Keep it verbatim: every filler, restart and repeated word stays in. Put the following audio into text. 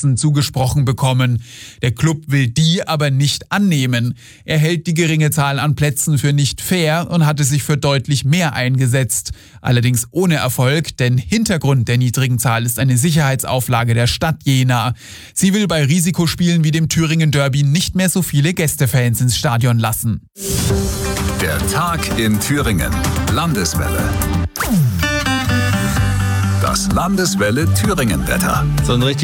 Plätzen zugesprochen bekommen. Der Club will die aber nicht annehmen. Er hält die geringe Zahl an Plätzen für nicht fair und hatte sich für deutlich mehr eingesetzt. Allerdings ohne Erfolg, denn Hintergrund der niedrigen Zahl ist eine Sicherheitsauflage der Stadt Jena. Sie will bei Risikospielen wie dem Thüringen Derby nicht mehr so viele Gästefans ins Stadion lassen. Der Tag in Thüringen. Landeswelle. Das Landeswelle Thüringen Wetter. So ein richtig